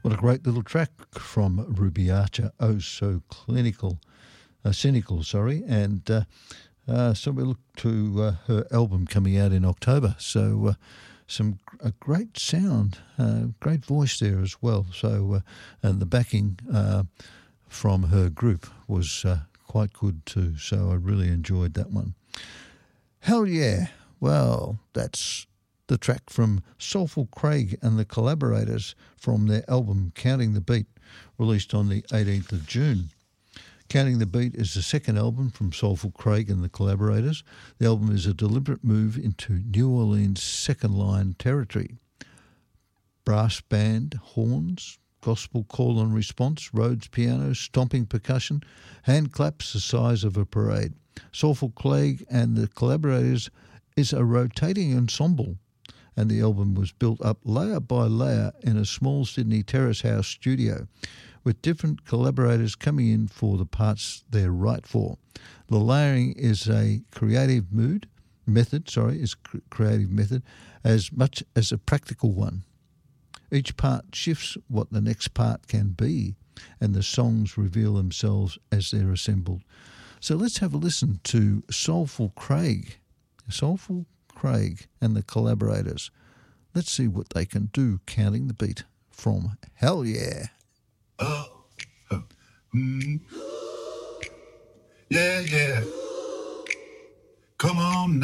What a great little track from Ruby Archer. Oh, so cynical, sorry. And so we look to her album coming out in October. So a great sound, great voice there as well. So and the backing from her group was quite good too. So I really enjoyed that one. Hell yeah! Well, that's the track from Soulful Craig and the Collaborators from their album Counting the Beat, released on the 18th of June. Counting the Beat is the second album from Soulful Craig and the Collaborators. The album is a deliberate move into New Orleans second-line territory. Brass band, horns, gospel call and response, Rhodes piano, stomping percussion, hand claps the size of a parade. Soulful Craig and the Collaborators is a rotating ensemble, and the album was built up layer by layer in a small Sydney terrace house studio, with different collaborators coming in for the parts they're right for. The layering is a creative method as much as a practical one. Each part shifts what the next part can be, and the songs reveal themselves as they're assembled. So let's have a listen to Soulful Craig and the Collaborators. Let's see what they can do counting the beat from Hell Yeah. Yeah, yeah. Come on now.